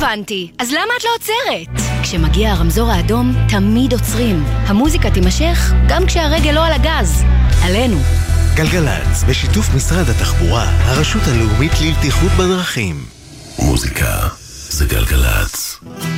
הבנתי. אז למה את לא עוצרת? כשמגיע הרמזור האדום, תמיד עוצרים. המוזיקה תימשך גם כשהרגל לא על הגז. עלינו. גלגלץ, בשיתוף משרד התחבורה, הרשות הלאומית לבטיחות בדרכים. מוזיקה זה גלגלץ.